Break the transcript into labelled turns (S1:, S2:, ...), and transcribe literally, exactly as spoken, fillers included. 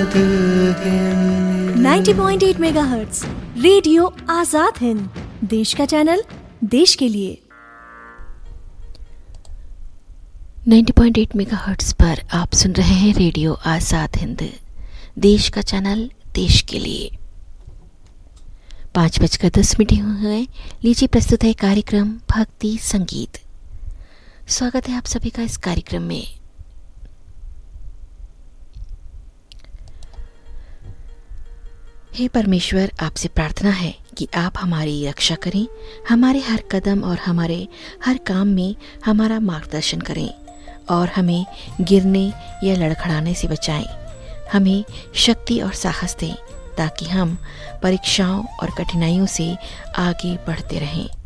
S1: Ninety point eight megahertz radio Azad Hind, देश का channel, देश के लिए।
S2: नाइंटी पॉइंट एट मेगाहर्ट्ज़ पर आप सुन रहे हैं रेडियो आजाद हिंद, देश का चैनल, देश के लिए। पाँच बजकर दस मिनट हुए। लीजिए प्रस्तुत है कार्यक्रम भक्ति संगीत। स्वागत है आप सभी का इस कार्यक्रम में। हे परमेश्वर, आपसे प्रार्थना है कि आप हमारी रक्षा करें, हमारे हर कदम और हमारे हर काम में हमारा मार्गदर्शन करें और हमें गिरने या लड़खड़ाने से बचाएं। हमें शक्ति और साहस दें ताकि हम परीक्षाओं और कठिनाइयों से आगे बढ़ते रहें।